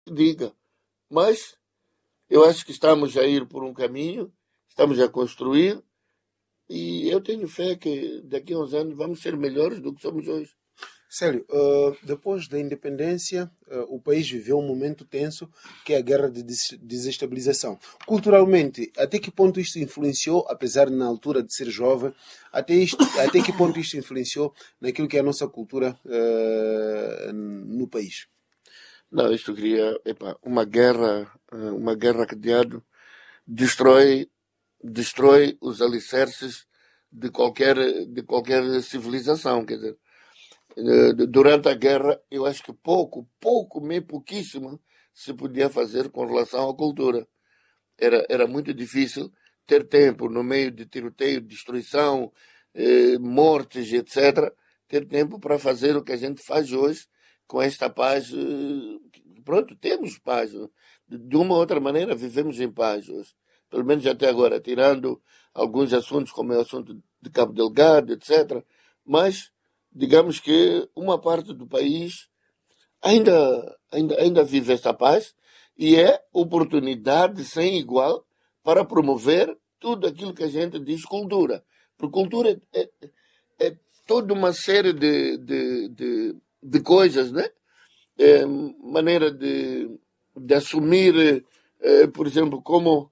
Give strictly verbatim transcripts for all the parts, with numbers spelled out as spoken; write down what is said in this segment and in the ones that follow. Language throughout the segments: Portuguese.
diga. Mas eu acho que estamos a ir por um caminho, estamos a construir, e eu tenho fé que daqui a uns anos vamos ser melhores do que somos hoje. Célio, uh, depois da independência, uh, o país viveu um momento tenso, que é a guerra de des- desestabilização. Culturalmente, até que ponto isto influenciou, apesar de na altura de ser jovem, até, isto, até que ponto isto influenciou naquilo que é a nossa cultura uh, no país? Não, isto cria, epá, uma guerra, eh, uma guerra que destrói, destrói os alicerces de qualquer, de qualquer civilização. Quer dizer, eh, durante a guerra, eu acho que pouco, pouco, meio pouquíssimo se podia fazer com relação à cultura. Era, era muito difícil ter tempo no meio de tiroteio, destruição, eh, mortes, etcétera, ter tempo para fazer o que a gente faz hoje com esta paz. eh, Pronto, temos paz. De uma ou outra maneira, vivemos em paz hoje. Pelo menos até agora, tirando alguns assuntos, como é o assunto de Cabo Delgado, etcétera. Mas, digamos que uma parte do país ainda, ainda, ainda vive esta paz e é oportunidade sem igual para promover tudo aquilo que a gente diz cultura. Porque cultura é, é, é toda uma série de, de, de, de coisas, né? É, maneira de, de assumir, eh, por exemplo, como,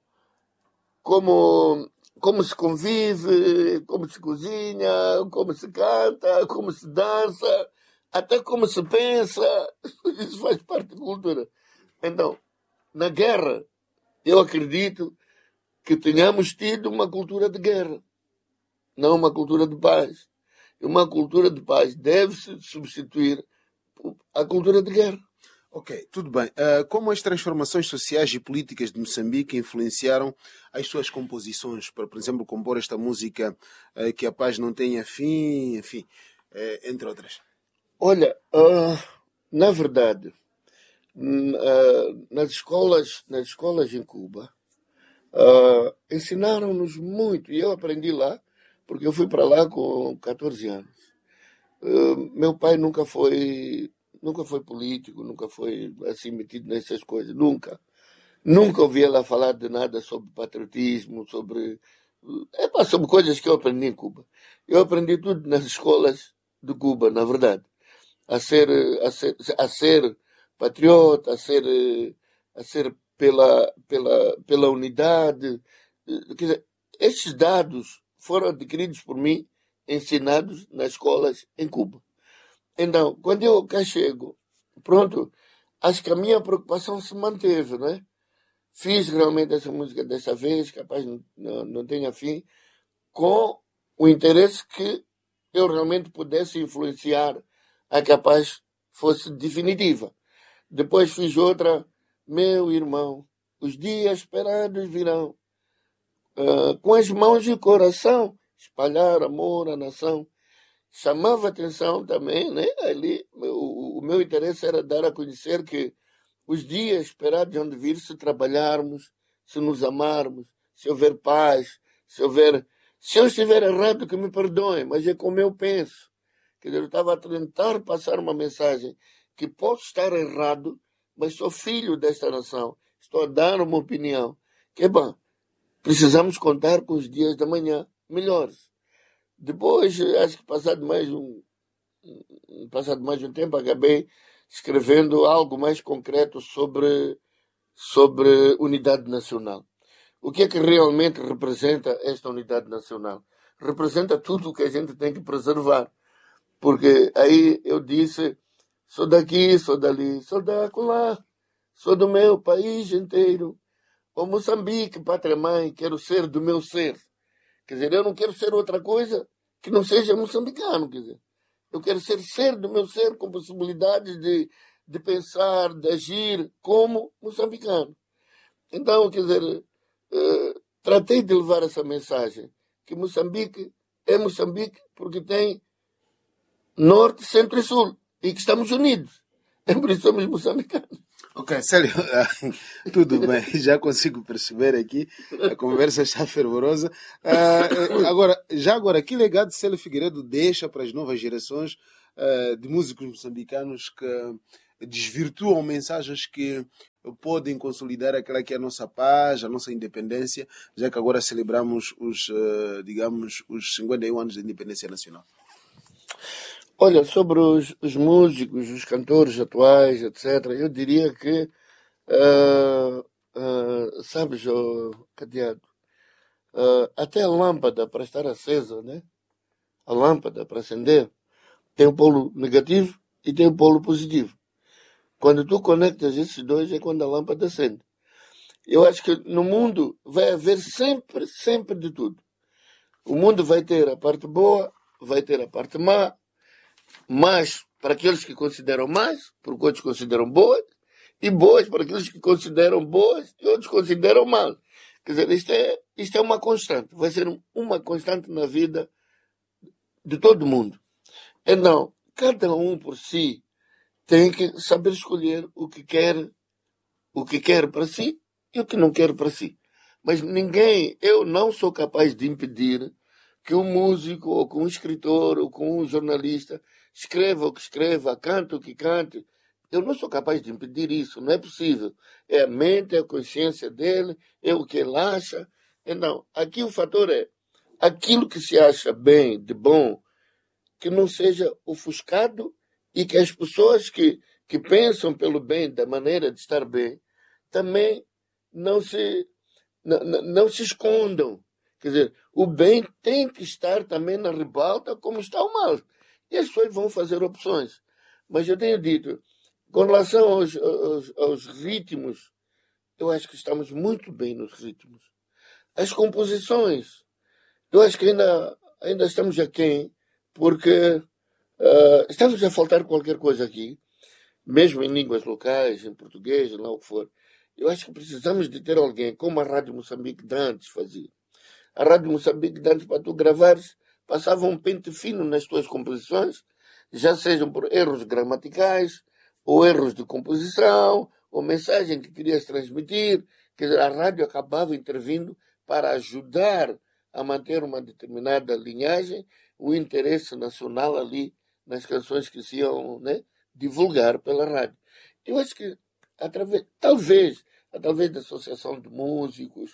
como, como se convive, como se cozinha, como se canta, como se dança, até como se pensa. Isso faz parte da cultura. Então, na guerra, eu acredito que tenhamos tido uma cultura de guerra, não uma cultura de paz. E uma cultura de paz deve-se substituir à cultura de guerra. Ok, tudo bem. Uh, como as transformações sociais e políticas de Moçambique influenciaram as suas composições para, por exemplo, compor esta música uh, Que a Paz Não Tenha Fim, enfim, uh, entre outras? Olha, uh, na verdade, uh, nas escolas, nas escolas em Cuba, uh, ensinaram-nos muito, e eu aprendi lá, porque eu fui para lá com catorze anos. Uh, meu pai nunca foi, nunca foi político, nunca foi assim metido nessas coisas, nunca. Nunca ouvi ela falar de nada sobre patriotismo, sobre, é, sobre coisas que eu aprendi em Cuba. Eu aprendi tudo nas escolas de Cuba, na verdade. A ser, a ser, a ser patriota, a ser, a ser pela, pela, pela unidade. Quer dizer, estes dados foram adquiridos por mim, ensinados nas escolas em Cuba. Então, quando eu cá chego, pronto, acho que a minha preocupação se manteve, né? Fiz realmente essa música dessa vez, capaz não, não, não tenha fim, com o interesse que eu realmente pudesse influenciar a capaz fosse definitiva. Depois fiz outra, meu irmão, os dias esperados virão, uh, com as mãos e o coração, espalhar amor à nação. Chamava atenção também, né? Ali, o, o meu interesse era dar a conhecer que os dias esperados hão de vir se trabalharmos, se nos amarmos, se houver paz, se houver... Se eu estiver errado, que me perdoem, mas é como eu penso. Quer dizer, eu estava a tentar passar uma mensagem que posso estar errado, mas sou filho desta nação. Estou a dar uma opinião. Que é bom. Precisamos contar com os dias da manhã melhores. Depois, acho que passado mais um, passado mais um tempo, acabei escrevendo algo mais concreto sobre, sobre unidade nacional. O que é que realmente representa esta unidade nacional? Representa tudo o que a gente tem que preservar. Porque aí eu disse, sou daqui, sou dali, sou da acolá, sou do meu país inteiro. Ô Moçambique, pátria mãe, quero ser do meu ser. Quer dizer, eu não quero ser outra coisa que não seja moçambicano, quer dizer. Eu quero ser ser do meu ser com possibilidades de, de pensar, de agir como moçambicano. Então, quer dizer, eh, tratei de levar essa mensagem, que Moçambique é Moçambique porque tem norte, centro e sul, e que estamos unidos. É por isso que somos moçambicanos. Ok, Célio, tudo bem, já consigo perceber aqui, a conversa está fervorosa. Uh, agora, já agora, que legado Célio Figueiredo deixa para as novas gerações uh, de músicos moçambicanos que desvirtuam mensagens que podem consolidar aquela que é a nossa paz, a nossa independência, já que agora celebramos os, uh, digamos, os cinquenta e um anos da independência nacional? Olha, sobre os, os músicos, os cantores atuais, etcétera, eu diria que, uh, uh, sabes, oh, Cadeado, uh, até a lâmpada para estar acesa, né? A lâmpada para acender, tem o polo negativo e tem o polo positivo. Quando tu conectas esses dois é quando a lâmpada acende. Eu acho que no mundo vai haver sempre, sempre de tudo. O mundo vai ter a parte boa, vai ter a parte má, mas para aqueles que consideram mais, porque outros consideram boas, e boas para aqueles que consideram boas e outros consideram mal. Quer dizer, isto é, isto é uma constante. Vai ser uma constante na vida de todo mundo. Então, cada um por si tem que saber escolher o que quer, o que quer para si e o que não quer para si. Mas ninguém, eu não sou capaz de impedir que um músico, ou que um escritor, ou que um jornalista escreva o que escreva, cante o que cante. Eu não sou capaz de impedir isso, não é possível. É a mente, é a consciência dele, é o que ele acha. Então, aqui o fator é aquilo que se acha bem, de bom, que não seja ofuscado e que as pessoas que, que pensam pelo bem, da maneira de estar bem, também não se, não, não se escondam. Quer dizer, o bem tem que estar também na ribalta como está o mal. E as pessoas vão fazer opções. Mas eu tenho dito, com relação aos, aos, aos ritmos, eu acho que estamos muito bem nos ritmos. As composições, eu acho que ainda, ainda estamos aquém, porque Uh, estamos a faltar qualquer coisa aqui, mesmo em línguas locais, em português, lá o que for. Eu acho que precisamos de ter alguém, como a Rádio Moçambique de antes fazia. A Rádio Moçambique de antes, para tu gravares, passava um pente fino nas tuas composições, já sejam por erros gramaticais, ou erros de composição, ou mensagem que querias transmitir. Quer dizer, a rádio acabava intervindo para ajudar a manter uma determinada linhagem, o interesse nacional ali, nas canções que se iam, né, divulgar pela rádio. Eu acho que, através, talvez, através da Associação de Músicos,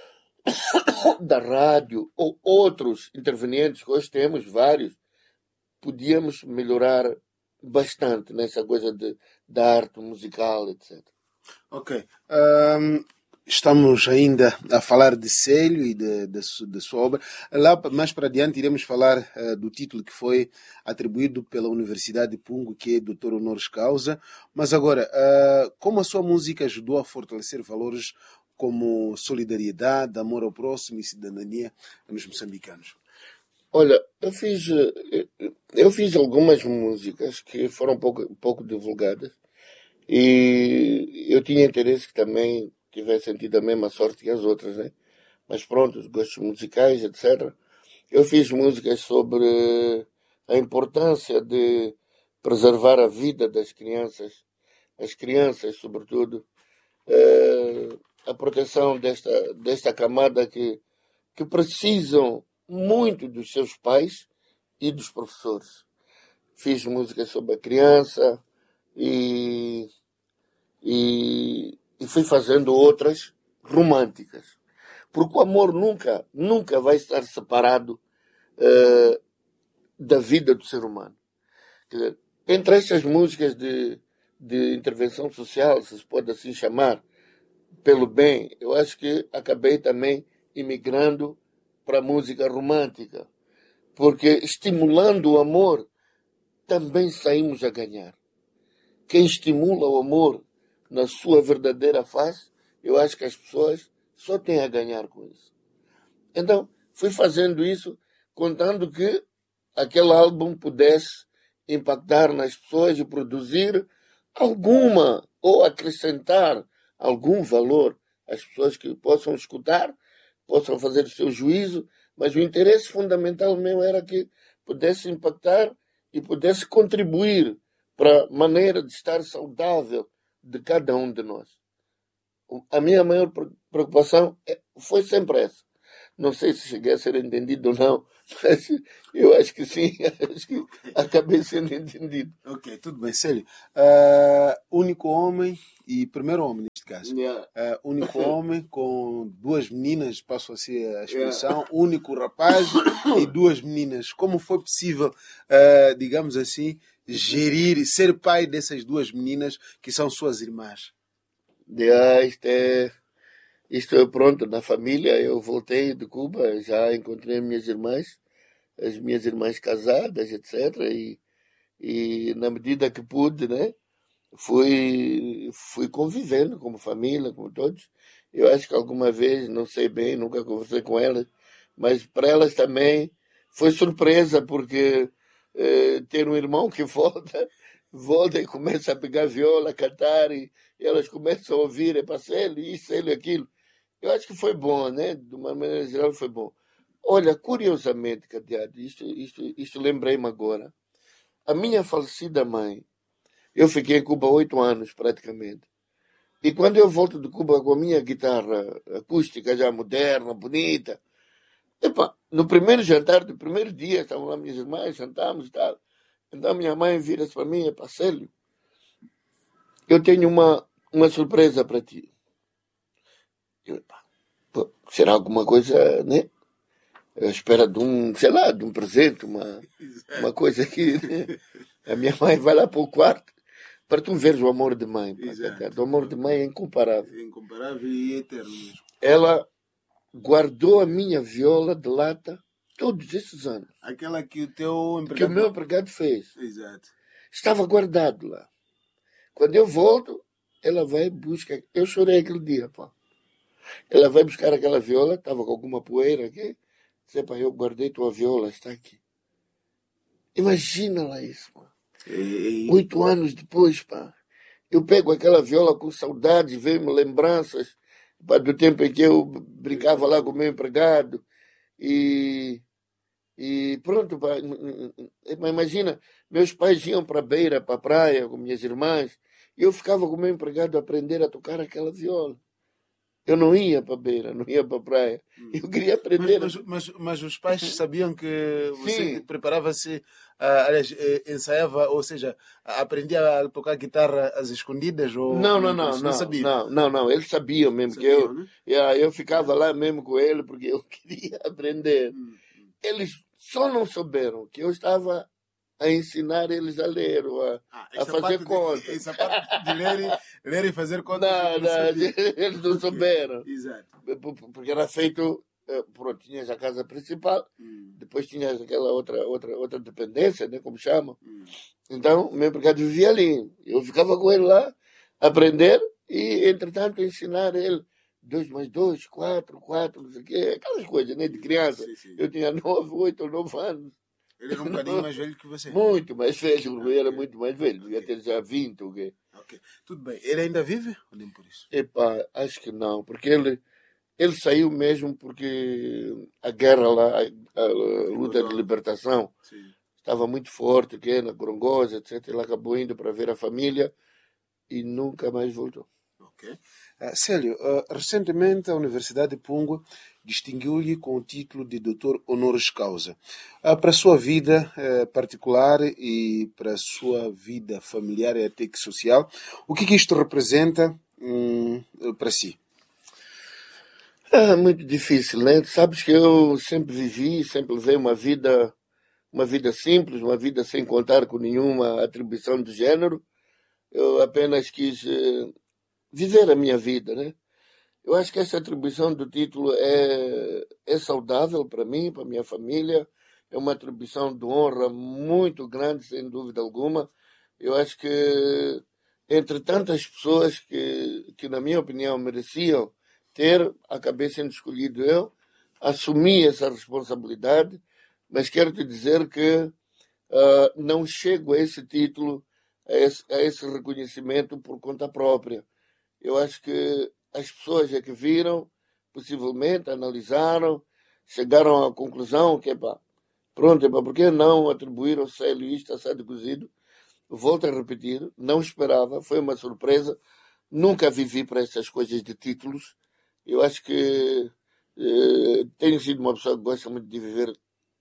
da rádio, ou outros intervenientes, que hoje temos vários, podíamos melhorar bastante nessa coisa de, da arte musical, etcétera. Ok. Um... Estamos ainda a falar de Célio e de, de, de sua obra. Lá mais para adiante iremos falar uh, do título que foi atribuído pela Universidade de Pungo, que é doutor Honoris Causa. Mas agora, uh, como a sua música ajudou a fortalecer valores como solidariedade, amor ao próximo e cidadania nos moçambicanos? Olha, eu fiz, eu fiz algumas músicas que foram pouco, pouco divulgadas e eu tinha interesse que também tivessem tido a mesma sorte que as outras, né? Mas pronto, os gostos musicais, etcétera. Eu fiz músicas sobre a importância de preservar a vida das crianças, as crianças, sobretudo, eh, a proteção desta, desta camada que, que precisam muito dos seus pais e dos professores. Fiz músicas sobre a criança e, e E fui fazendo outras românticas. Porque o amor nunca, nunca vai estar separado uh, da vida do ser humano. Quer dizer, entre estas músicas de, de intervenção social, se se pode assim chamar, pelo bem, eu acho que acabei também imigrando para a música romântica. Porque estimulando o amor, também saímos a ganhar. Quem estimula o amor na sua verdadeira face, eu acho que as pessoas só têm a ganhar com isso. Então, fui fazendo isso, contando que aquele álbum pudesse impactar nas pessoas e produzir alguma, ou acrescentar algum valor às pessoas que possam escutar, possam fazer o seu juízo, mas o interesse fundamental meu era que pudesse impactar e pudesse contribuir para a maneira de estar saudável de cada um de nós. A minha maior preocupação foi sempre essa. Não sei se cheguei a ser entendido ou não, Mas eu acho que sim, acho que acabei sendo entendido. Ok, tudo bem, Célio. Uh, único homem e primeiro homem neste caso. Yeah. Uh, único homem com duas meninas, passo assim a expressão, Yeah. único rapaz e duas meninas. Como foi possível, uh, digamos assim, gerir e ser pai dessas duas meninas que são suas irmãs? Yeah, isto é, isto é pronto, na família. Eu voltei de Cuba, já encontrei minhas irmãs, as minhas irmãs casadas, etcétera. E, e na medida que pude, né? Fui, fui convivendo como família, como todos. Eu acho que alguma vez, não sei bem, nunca conversei com elas, mas para elas também foi surpresa, porque eh, ter um irmão que volta, volta e começa a pegar viola, cantar, e, e elas começam a ouvir, é para ele, isso, ele, aquilo. Eu acho que foi bom, né? De uma maneira geral, foi bom. Olha, curiosamente, Cadeado, isto, isto, isto lembrei-me agora. A minha falecida mãe, eu fiquei em Cuba oito anos, praticamente. E quando eu volto de Cuba com a minha guitarra acústica já moderna, bonita, epa, no primeiro jantar do primeiro dia, estavam lá minhas irmãs, jantamos e tal. Então minha mãe vira-se para mim, epa, Célio, eu tenho uma, uma surpresa para ti. Eu, epa, pô, será alguma coisa, né? Eu espero de um, sei lá, de um presente, uma, uma coisa que, né? A minha mãe vai lá para o quarto, para tu veres o amor de mãe. Pá, o amor de mãe é incomparável. É incomparável e eterno mesmo. Ela guardou a minha viola de lata todos esses anos. Aquela que o teu empregado... Que o meu empregado fez. Exato. Estava guardado lá. Quando eu volto, ela vai buscar. Eu chorei aquele dia, pá. Ela vai buscar aquela viola, estava com alguma poeira aqui. Disse, pá, eu guardei tua viola, está aqui. Imagina lá isso, pá. E... Oito anos depois, pá. Eu pego aquela viola com saudades, veio-me lembranças, pá, do tempo em que eu brincava lá com o meu empregado. E, e pronto, pá. Imagina, meus pais iam para a beira, para a praia, com minhas irmãs, e eu ficava com o meu empregado a aprender a tocar aquela viola. Eu não ia para a beira, não ia para a praia. Eu queria aprender. Mas, mas, mas, mas os pais sabiam que você Sim. preparava-se, uh, aliás, ensaiava, ou seja, aprendia a tocar guitarra às escondidas? Ou não, não, não, não, não, sabia. não, não, não. Eles sabiam mesmo Sabiam, que eu, né? yeah, eu ficava lá mesmo com ele porque eu queria aprender. Hum. Eles só não souberam que eu estava a ensinar eles a ler, ou a, Ah, a fazer contas. De, essa parte de ler, e, ler e fazer contas. Não, não, eles não souberam. Exato. Porque era feito, pronto, tinhas a casa principal, hum. depois tinhas aquela outra, outra, outra dependência, né, como chamam. Hum. Então, o meu empregado vivia ali. Eu ficava com ele lá, aprender e, entretanto, ensinar ele. Dois mais dois, quatro, quatro, não sei o quê, aquelas coisas, né, de criança. Sim, sim. Eu tinha nove, oito ou nove anos. Ele era um bocadinho mais velho que você. Muito mais velho, Ah, eu era okay. muito mais velho, devia ter já vinte ou quê. Ok, tudo bem. Ele ainda vive ou nem por isso? Epá, acho que não, porque ele, ele saiu mesmo porque a guerra lá, a, a, a luta de libertação, sim, estava muito forte, que na Gorongosa, etcétera. Ele acabou indo para ver a família e nunca mais voltou. Ok. Uh, Célio, uh, recentemente a Universidade de Pungue distinguiu-lhe com o título de doutor honoris causa. Uh, para a sua vida uh, particular e para a sua vida familiar e até que social, o que, que isto representa um, para si? É muito difícil, né? Sabes que eu sempre vivi, sempre levei uma vida, uma vida simples, uma vida sem contar com nenhuma atribuição de género. Eu apenas quis uh, viver a minha vida, né? Eu acho que essa atribuição do título é, é saudável para mim, para a minha família. É uma atribuição de honra muito grande, sem dúvida alguma. Eu acho que, entre tantas pessoas que, que na minha opinião, mereciam ter, acabei sendo escolhido eu, assumi essa responsabilidade, mas quero te dizer que uh, não chego a esse título, a esse, a esse reconhecimento por conta própria. Eu acho que as pessoas é que viram, possivelmente, analisaram, chegaram à conclusão que, epá, pronto, epá, por que não atribuir ao Célio isto, assado cozido? Volto a repetir, não esperava, foi uma surpresa, nunca vivi para essas coisas de títulos. Eu acho que eh, tenho sido uma pessoa que gosta muito de viver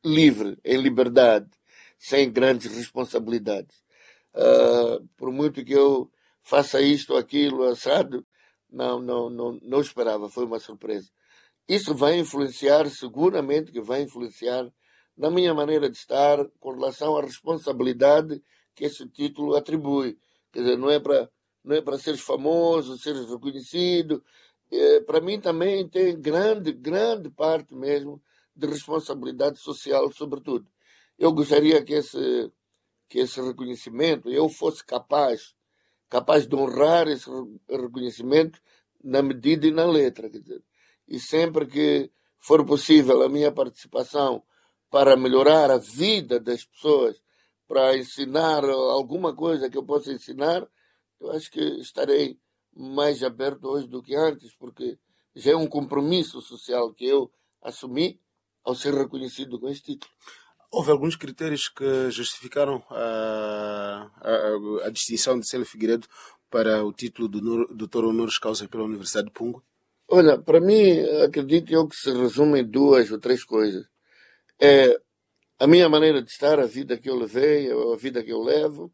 livre, em liberdade, sem grandes responsabilidades. Uh, por muito que eu faça isto ou aquilo, assado, não, não, não, não esperava, foi uma surpresa. Isso vai influenciar, seguramente que vai influenciar na minha maneira de estar com relação à responsabilidade que esse título atribui. Quer dizer, não é para não é para seres famoso, seres reconhecido. É, para mim também tem grande, grande parte mesmo de responsabilidade social, sobretudo. Eu gostaria que esse, que esse reconhecimento, eu fosse capaz, capaz de honrar esse reconhecimento na medida e na letra. Quer dizer, e sempre que for possível a minha participação para melhorar a vida das pessoas, para ensinar alguma coisa que eu possa ensinar, eu acho que estarei mais aberto hoje do que antes, porque já é um compromisso social que eu assumi ao ser reconhecido com este título. Houve alguns critérios que justificaram a, a, a distinção de Célio Figueiredo para o título do doutor honoris causa pela Universidade de Pungo? Olha, para mim, acredito eu que se resume em duas ou três coisas. É a minha maneira de estar, a vida que eu levei, a vida que eu levo,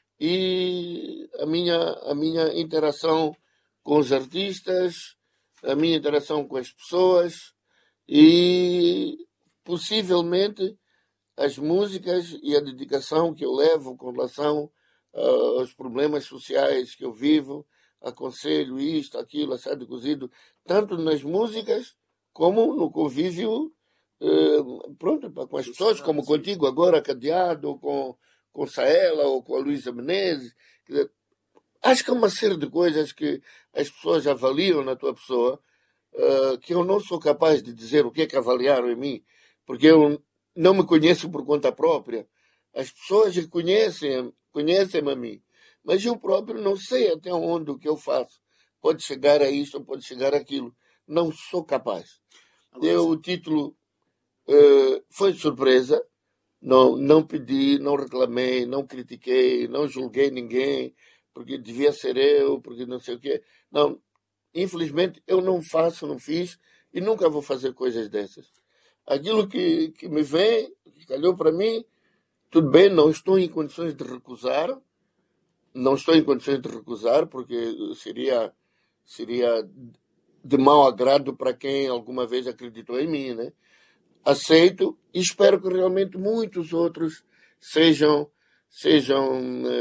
e a minha, a minha interação com os artistas, a minha interação com as pessoas e, possivelmente, as músicas e a dedicação que eu levo com relação uh, aos problemas sociais que eu vivo, aconselho isto, aquilo, assado e cozido, tanto nas músicas como no convívio uh, pronto, com as pessoas, como contigo agora, Cadeado, ou com, com Saela, ou com a Luísa Menezes. Quer dizer, acho que é uma série de coisas que as pessoas avaliam na tua pessoa, uh, que eu não sou capaz de dizer o que é que avaliaram em mim, porque eu não me conheço por conta própria. As pessoas conhecem, conhecem-me a mim, mas eu próprio não sei até onde o que eu faço pode chegar a isto ou pode chegar àquilo. Não sou capaz. Eu, o título uh, foi de surpresa, não, não pedi, não reclamei, não critiquei, não julguei ninguém, porque devia ser eu, porque não sei o quê. Não, infelizmente eu não faço, não fiz e nunca vou fazer coisas dessas. Aquilo que, que me vem, que calhou para mim, tudo bem, não estou em condições de recusar, não estou em condições de recusar, porque seria, seria de mau agrado para quem alguma vez acreditou em mim, né? Aceito e espero que realmente muitos outros sejam, sejam,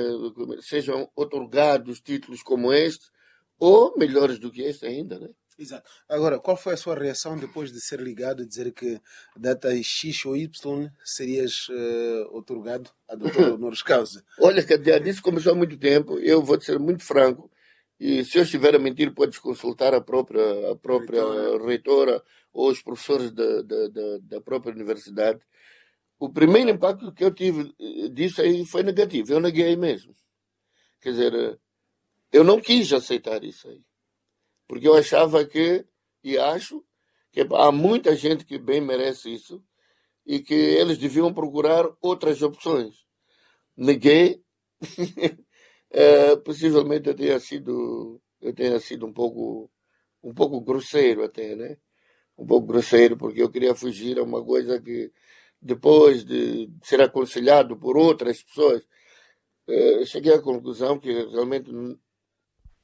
sejam otorgados títulos como este, ou melhores do que este ainda, né? Exato. Agora, qual foi a sua reação depois de ser ligado e dizer que data X ou Y serias uh, otorgado a doutor honoris causa? Olha, Cadeado, isso começou há muito tempo. Eu vou ser muito franco. E se eu estiver a mentir, podes consultar a própria, a própria reitora. reitora ou os professores da, da, da, da própria universidade. O primeiro impacto que eu tive disso aí foi negativo. Eu neguei mesmo. Quer dizer, eu não quis aceitar isso aí. Porque eu achava que, e acho, que há muita gente que bem merece isso e que eles deviam procurar outras opções. Neguei. é, possivelmente eu tenha sido, eu tenha sido um pouco, um pouco grosseiro até, né? Um pouco grosseiro, porque eu queria fugir a uma coisa que, depois de ser aconselhado por outras pessoas, é, cheguei à conclusão que realmente